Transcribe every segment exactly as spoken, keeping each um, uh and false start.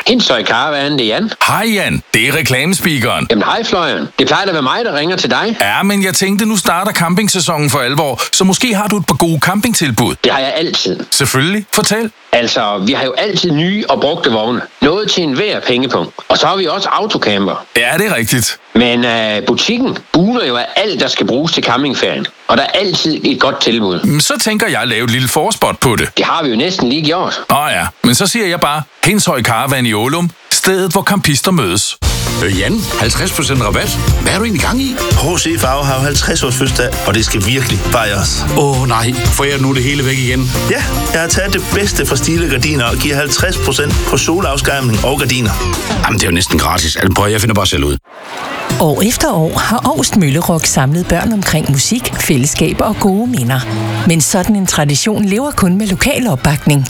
Hindshøj Caravan, det er Jan. Hej Jan, det er reklamespeakeren. Jamen hej Florian. Det plejer da at være mig, der ringer til dig. Ja, men jeg tænkte, nu starter campingsæsonen for alvor, så måske har du et par gode campingtilbud. Det har jeg altid. Selvfølgelig. Fortæl. Altså, vi har jo altid nye og brugte vogne. Noget til enhver pengepunkt. Og så har vi også autocamper. Ja, det er rigtigt. Men øh, butikken buner jo af alt, der skal bruges til campingferien. Og der er altid et godt tilbud. Så tænker jeg at lave et lille forspot på det. Det har vi jo næsten lige gjort. Åh ja, men så siger jeg bare, Hindshøj Caravan i Ålum, stedet hvor campister mødes. Øh, Jan, halvtreds procent rabat. Hvad er du egentlig gang i? H C Farve har halvtreds års fødselsdag, og det skal virkelig fejres. Åh oh, nej, får jeg nu det hele væk igen? Ja, jeg har taget det bedste fra Stile Gardiner og giver halvtreds procent på solafskærmning og gardiner. Jamen, det er jo næsten gratis. Altså, prøv, jeg finder bare selv ud. År efter år har Augst Møllerock samlet børn omkring musik, fællesskab og gode minder. Men sådan en tradition lever kun med lokal opbakning.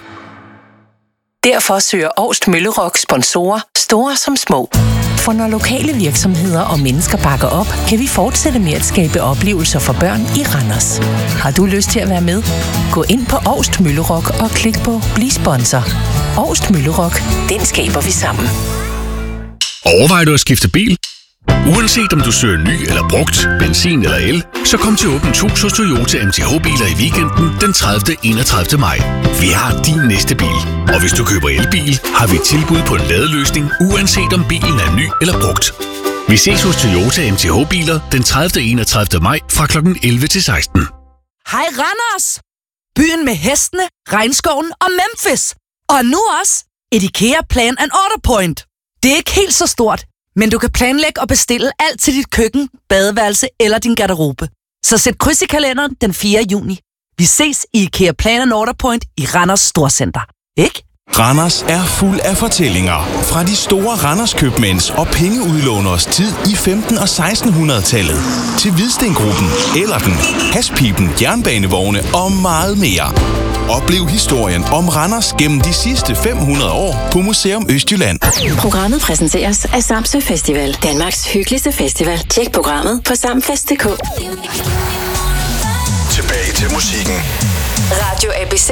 Derfor søger Augst Møllerock sponsorer, store som små. For når lokale virksomheder og mennesker bakker op, kan vi fortsætte med at skabe oplevelser for børn i Randers. Har du lyst til at være med? Gå ind på Augst Møllerock og klik på Bliv sponsor. Augst Møllerock, den skaber vi sammen. Overvejer du at skifte bil? Uanset om du søger ny eller brugt, benzin eller el, så kom til Åbent Hus hos Toyota M T H-biler i weekenden den tredivte til enogtredivte maj. Vi har din næste bil, og hvis du køber elbil, har vi et tilbud på en ladeløsning, uanset om bilen er ny eller brugt. Vi ses hos Toyota M T H-biler den tredivte til enogtredivte maj fra klokken elleve til seksten. Hej Randers! Byen med hestene, regnskoven og Memphis. Og nu også et IKEA Plan and Order Point. Det er ikke helt så stort, men du kan planlægge og bestille alt til dit køkken, badeværelse eller din garderobe. Så sæt kryds i kalenderen den fjerde juni. Vi ses i IKEA Plan and Order Point i Randers Storcenter. Ikke? Randers er fuld af fortællinger fra de store Randers købmænds og pengeudlåneres tid i femten- og sekstenhundredetallet til Hvidstengruppen, Ellerden, Haspiben, jernbanevogne og meget mere. Oplev historien om Randers gennem de sidste fem hundrede år på Museum Østjylland. Programmet præsenteres af Samsø Festival, Danmarks hyggeligste festival. Tjek programmet på samfest punktum d k. Tilbage til musikken. Radio A B C.